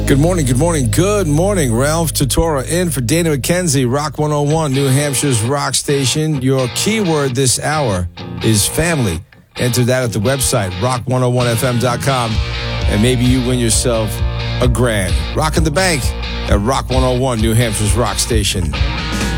Good morning. Ralph Tortora in for Dana McKenzie, Rock 101, New Hampshire's rock station. Your keyword this hour is family. Enter that at the website, rock101fm.com, and maybe you win yourself a grand. Rockin' the bank at Rock 101, New Hampshire's rock station.